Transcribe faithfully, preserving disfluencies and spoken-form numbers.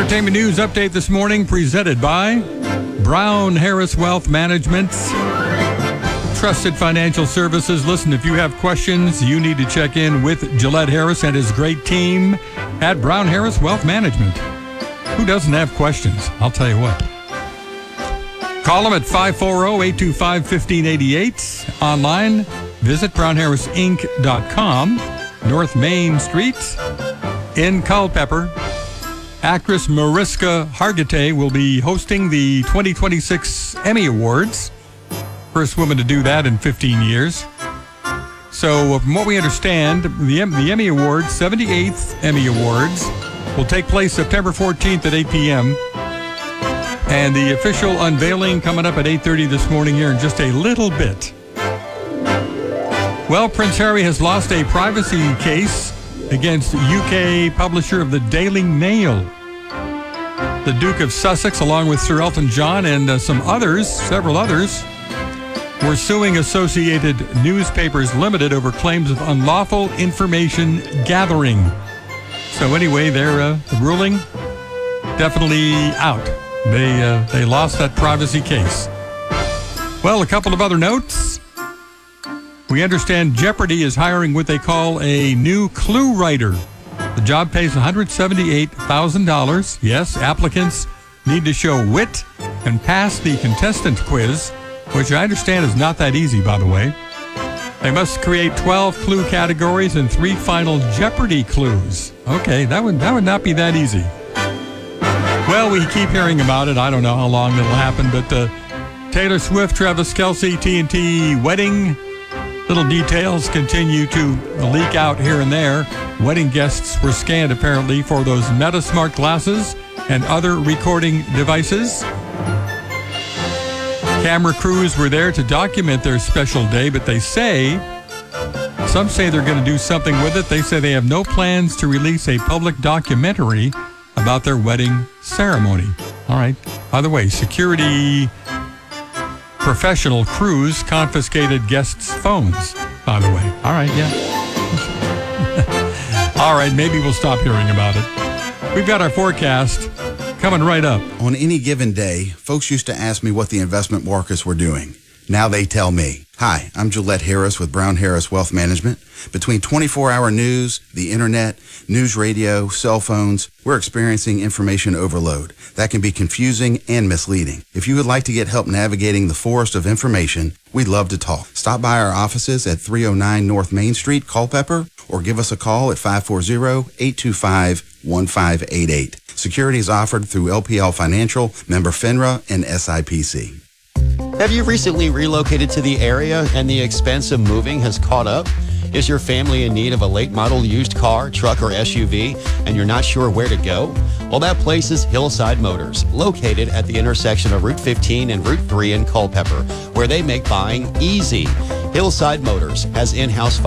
Entertainment news update this morning presented by Brown Harris Wealth Management. Trusted financial services. Listen, if you have questions, you need to check in with Gillette Harris and his great team at Brown Harris Wealth Management. Who doesn't have questions? I'll tell you what. Call them at five four zero, eight two five, one five eight eight. Online, visit brown harris inc dot com. North Main Street in Culpeper. Actress Mariska Hargitay will be hosting the twenty twenty-six Emmy Awards. First woman to do that in fifteen years. So from what we understand, the, the Emmy Awards, seventy-eighth Emmy Awards, will take place September fourteenth at eight p.m. And the official unveiling coming up at eight thirty this morning here in just a little bit. Well, Prince Harry has lost a privacy case against U K publisher of the Daily Mail. The Duke of Sussex, along with Sir Elton John and uh, some others, several others, were suing Associated Newspapers Limited over claims of unlawful information gathering. So anyway, their uh, ruling definitely out. They uh, they lost that privacy case. Well, a couple of other notes. We understand Jeopardy is hiring what they call a new clue writer. The job pays one hundred seventy-eight thousand dollars. Yes, applicants need to show wit and pass the contestant quiz, which I understand is not that easy, by the way. They must create twelve clue categories and three final Jeopardy clues. Okay, that would that would not be that easy. Well, we keep hearing about it. I don't know how long it'll happen, but uh, Taylor Swift, Travis Kelce, T N T wedding. Little details continue to leak out here and there. Wedding guests were scanned apparently for those MetaSmart glasses and other recording devices. Camera crews were there to document their special day, but they say, some say they're going to do something with it. They say they have no plans to release a public documentary about their wedding ceremony. All right. By the way, security professional crews confiscated guests' phones, by the way. All right, yeah. All right, maybe we'll stop hearing about it. We've got our forecast coming right up. On any given day, folks used to ask me what the investment markets were doing. Now they tell me. Hi, I'm Gillette Harris with Brown Harris Wealth Management. Between twenty-four hour news, the internet, news radio, cell phones, we're experiencing information overload. That can be confusing and misleading. If you would like to get help navigating the forest of information, we'd love to talk. Stop by our offices at three oh nine North Main Street, Culpeper, or give us a call at five four zero, eight two five, one five eight eight. Security is offered through L P L Financial, member FINRA, and S I P C. Have you recently relocated to the area and the expense of moving has caught up? Is your family in need of a late model used car, truck, or S U V, and you're not sure where to go? Well, that place is Hillside Motors, located at the intersection of Route fifteen and Route three in Culpeper, where they make buying easy. Hillside Motors has in-house